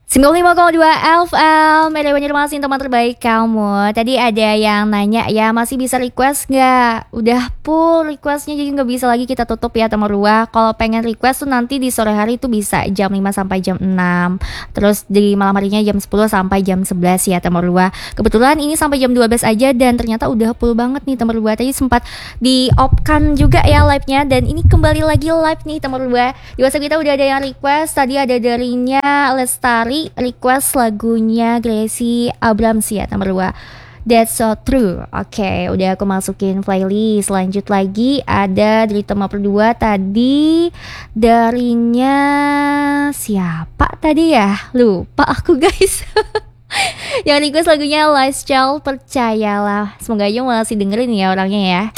95,2 FM, Media masih teman terbaik kamu. Tadi ada yang nanya ya, masih bisa request nggak? Udah full requestnya, jadi nggak bisa lagi kita tutup ya teman Rua. Kalau pengen request tuh nanti di sore hari itu bisa jam 5 sampai jam 6. Terus di malam harinya jam 10 sampai jam 11 ya teman Rua. Kebetulan ini sampai jam 12 aja dan ternyata udah full banget nih teman Rua. Tadi sempat di-off-kan juga ya live-nya, dan ini kembali lagi live nih teman Rua. Di WhatsApp kita udah ada yang request, tadi ada darinya Lestari request lagunya Gracie Abrams ya teman Rua, That's So True. Oke, udah aku masukin playlist. Lanjut lagi, ada dari teman berdua tadi, darinya siapa tadi ya? Lupa aku guys. Yang request lagunya Lifestyle Percayalah. Semoga aja masih dengerin ya orangnya ya.